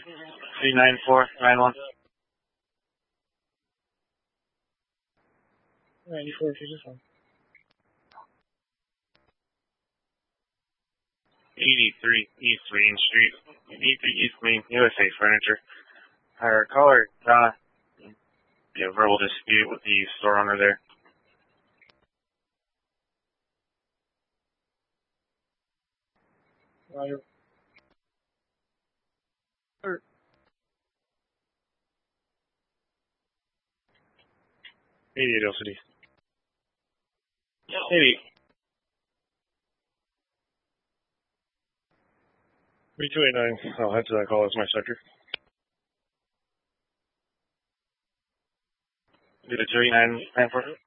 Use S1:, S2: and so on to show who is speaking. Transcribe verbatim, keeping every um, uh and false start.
S1: three nine four nine one.
S2: ninety-four fifty-one.
S1: eighty-three East Main Street, eighty-three East Main, U S A Furniture. Our caller, uh, yeah, verbal dispute with the store owner there.
S2: Roger.
S1: eighty-eight L C D. eighty. three two eight nine. I'll head to that call as my sector. Do the two eight nine nine four.